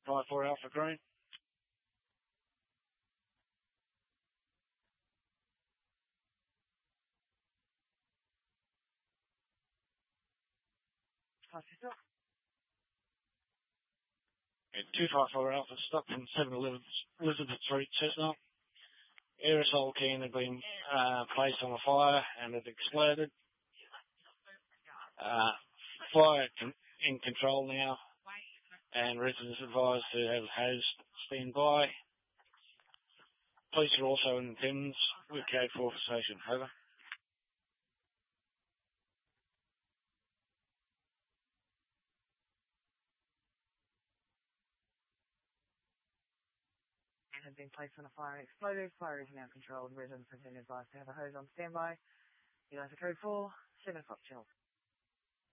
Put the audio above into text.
5-4 Alpha Green. Pass yourself. 254 Alpha, stock from 7-Eleven Elizabeth Street, Cessna. Aerosol can had been placed on the fire and it exploded. Fire in control now, and residents advised to have hose stand by. Police are also in attendance with code 4 for station. Over. And had been placed on a fire and exploded. Fire is now controlled. Residents have been advised to have a hose on standby. You guys are code 4, 7 o'clock chill.